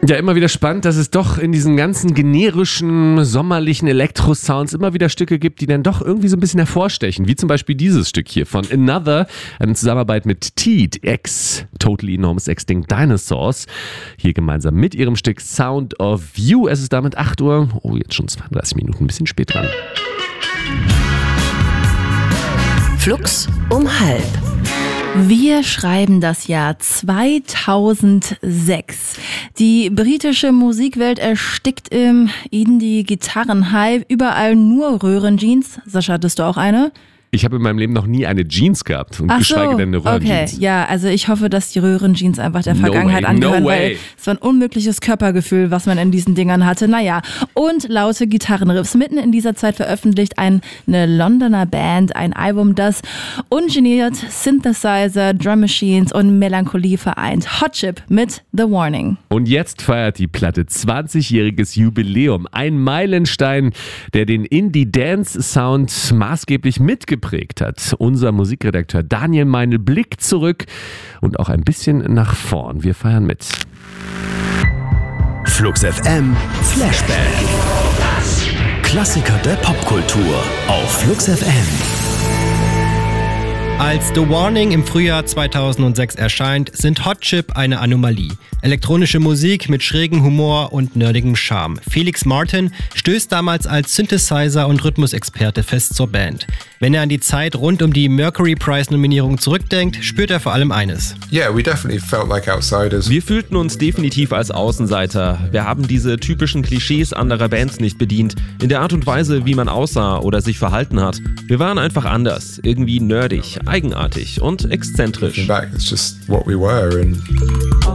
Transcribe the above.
Ja, immer wieder spannend, dass es doch in diesen ganzen generischen, sommerlichen Elektro-Sounds immer wieder Stücke gibt, die dann doch irgendwie so ein bisschen hervorstechen. Wie zum Beispiel dieses Stück hier von Another, eine Zusammenarbeit mit Teed, ex Totally Enormous Extinct Dinosaurs. Hier gemeinsam mit ihrem Stück Sound of You. Es ist damit 8 Uhr. Oh, jetzt schon 32 Minuten, ein bisschen spät dran. Flux um 5. Wir schreiben das Jahr 2006. Die britische Musikwelt erstickt im Indie-Gitarren-Hype. Überall nur Röhrenjeans. Sascha, hattest du auch eine? Ich habe in meinem Leben noch nie eine Jeans gehabt und geschweige denn eine Röhrenjeans. Okay, ja, also ich hoffe, dass die Röhrenjeans einfach der Vergangenheit angehören, weil es war ein unmögliches Körpergefühl, was man in diesen Dingern hatte. Naja, und laute Gitarrenriffs. Mitten in dieser Zeit veröffentlicht eine Londoner Band ein Album, das ungeniert Synthesizer, Drum Machines und Melancholie vereint. Hot Chip mit The Warning. Und jetzt feiert die Platte 20-jähriges Jubiläum. Ein Meilenstein, der den Indie-Dance-Sound maßgeblich mitgeprägt hat. Unser Musikredakteur Daniel Meinl blickt zurück und auch ein bisschen nach vorn. Wir feiern mit. Flux FM Flashback. Klassiker der Popkultur auf Flux FM. Als The Warning im Frühjahr 2006 erscheint, sind Hot Chip eine Anomalie. Elektronische Musik mit schrägem Humor und nerdigem Charme. Felix Martin stößt damals als Synthesizer- und Rhythmusexperte fest zur Band. Wenn er an die Zeit rund um die Mercury Prize-Nominierung zurückdenkt, spürt er vor allem eines. Yeah, we definitely felt like outsiders. Wir fühlten uns definitiv als Außenseiter. Wir haben diese typischen Klischees anderer Bands nicht bedient, in der Art und Weise, wie man aussah oder sich verhalten hat. Wir waren einfach anders, irgendwie nerdig, eigenartig und exzentrisch. Looking back, it's just what we were and